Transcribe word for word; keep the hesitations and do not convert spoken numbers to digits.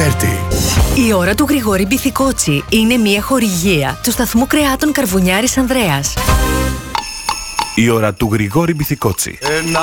Δέρτη. Η ώρα του Γρηγόρη Μπιθικότσι είναι μια χορηγία του σταθμού κρεάτων Καρβουνιάρης Ανδρέας. Η ώρα του Γρηγόρη Μπιθικότσι.